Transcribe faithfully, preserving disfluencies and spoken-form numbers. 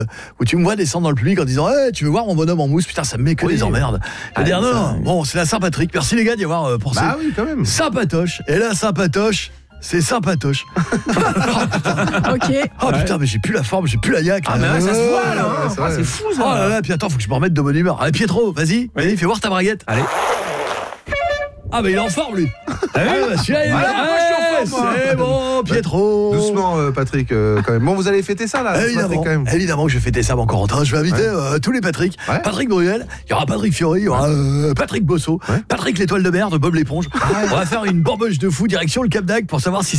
où tu me vois descendre dans le public en disant hey, tu veux voir mon bonhomme en mousse, putain ça me met que Oui. des emmerdes. Je veux dire non, non, bon c'est la Saint-Patrick, merci les gars d'y avoir euh, pensé. Bah oui, quand même. Sympatoche, et là Sympatoche, c'est sympatoche. Ok. Oh putain, mais j'ai plus la forme, j'ai plus la yaque. Ah, mais ouais, ça se voit là, hein. c'est Ah, vrai. c'est fou ça. Oh là là, puis attends, faut que je me remette de bonne humeur. Allez Pietro, vas-y, vas-y, fais voir ta braguette. Allez. Ah mais il est en forme lui. Ah oui. bah celui-là, il est- Voilà, moi, je suis en Ouais, forme, moi. c'est bon, Pietro. Doucement, euh, Patrick, euh, quand même. Bon, vous allez fêter ça, là, ce Patrick, Évidemment, quand même. évidemment que je vais fêter ça, mon Corentin. Je vais inviter Ouais. euh, tous les Patrick. Ouais. Patrick Bruel, il y aura Patrick Fiori, il y aura euh, Patrick Bosso, Ouais. Patrick l'étoile de mer de Bob l'éponge. On va faire une borboche de fou direction le Cap d'Agde pour savoir si